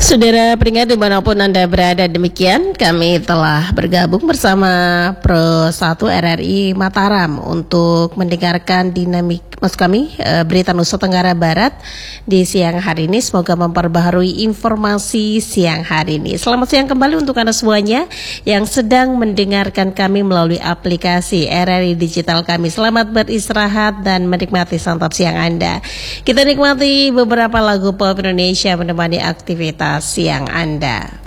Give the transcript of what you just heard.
Saudara pendengar dimanapun Anda berada, demikian kami telah bergabung bersama Pro 1 RRI Mataram untuk mendengarkan dinamik maksud kami berita Nusa Tenggara Barat di siang hari ini. Semoga memperbaharui informasi siang hari ini. Selamat siang kembali untuk Anda semuanya yang sedang mendengarkan kami melalui aplikasi RRI Digital kami. Selamat beristirahat dan menikmati santap siang Anda. Kita nikmati beberapa lagu pop Indonesia menemani aktivitas siang Anda.